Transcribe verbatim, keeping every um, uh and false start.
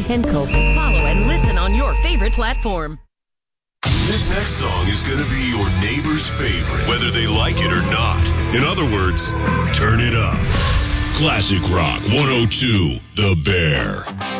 Henkel. Follow and listen on your favorite platform. This next song is going to be your neighbor's favorite, whether they like it or not. In other words, turn it up. Classic Rock one oh two, The Bear.